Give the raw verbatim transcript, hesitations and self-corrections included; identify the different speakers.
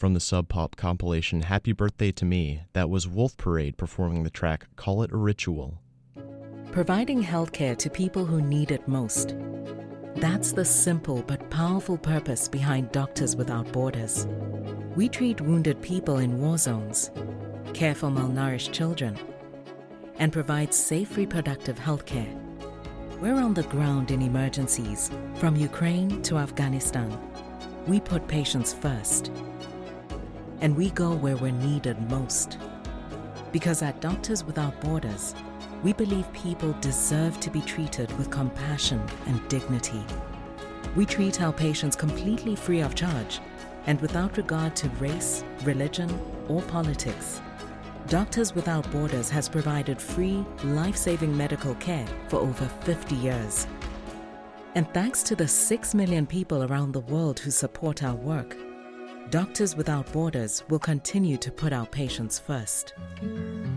Speaker 1: from the Sub Pop compilation Happy Birthday to Me. That was Wolf Parade performing the track Call It a Ritual.
Speaker 2: Providing healthcare to people who need it most. That's the simple but powerful purpose behind Doctors Without Borders. We treat wounded people in war zones, care for malnourished children, and provide safe reproductive healthcare. We're on the ground in emergencies, from Ukraine to Afghanistan. We put patients first. And we go where we're needed most. Because at Doctors Without Borders, we believe people deserve to be treated with compassion and dignity. We treat our patients completely free of charge and without regard to race, religion, or politics. Doctors Without Borders has provided free, life-saving medical care for over fifty years. And thanks to the six million people around the world who support our work, Doctors Without Borders will continue to put our patients first.